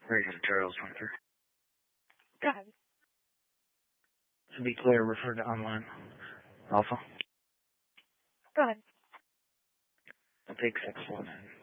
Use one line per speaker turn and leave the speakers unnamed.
Radio Charles Winter.
Go ahead.
To be clear, refer to online. Alpha.
Go ahead.
I'll take 619.